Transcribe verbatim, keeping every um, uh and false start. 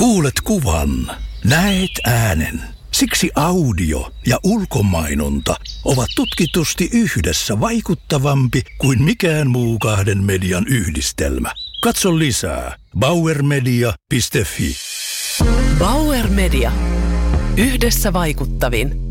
Kuulet kuvan, näet äänen. Siksi audio ja ulkomainonta ovat tutkitusti yhdessä vaikuttavampi kuin mikään muu kahden median yhdistelmä. Katso lisää bauer media piste fi. Bauer Media. Yhdessä vaikuttavin.